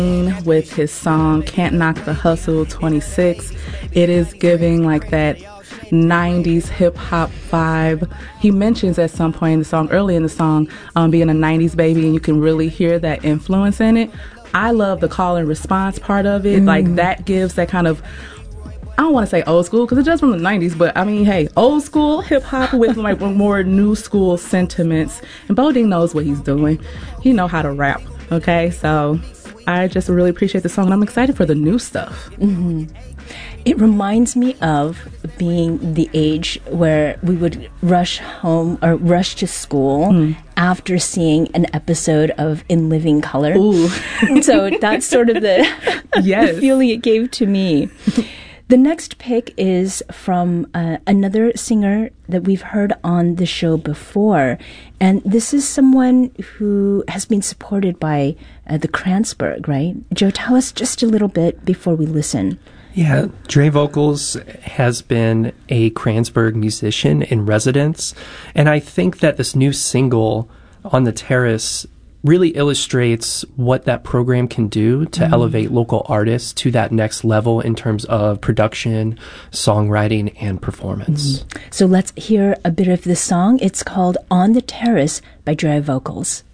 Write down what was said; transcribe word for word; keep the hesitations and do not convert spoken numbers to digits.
with his song Can't Knock the Hustle twenty-six. It is giving like that nineties hip-hop vibe. He mentions at some point in the song, early in the song, um, being a nineties baby, and you can really hear that influence in it. I love the call and response part of it. Mm. Like, that gives that kind of, I don't want to say old school because it does from the nineties, but I mean, hey, old school hip-hop with like more new school sentiments. And Bodine knows what he's doing. He know how to rap, okay? So I just really appreciate the song, and I'm excited for the new stuff. Mm-hmm. It reminds me of being the age where we would rush home or rush to school mm. after seeing an episode of In Living Color. Ooh. So that's sort of the, yes. the feeling it gave to me. The next pick is from uh, another singer that we've heard on the show before. And this is someone who has been supported by uh, the Kranzberg, right? Joe, tell us just a little bit before we listen. Yeah, Dre Vocals has been a Kranzberg musician in residence. And I think that this new single, On the Terrace, really illustrates what that program can do to mm. elevate local artists to that next level in terms of production, songwriting, and performance. Mm. So let's hear a bit of the song. It's called On the Terrace by Dre Vocals.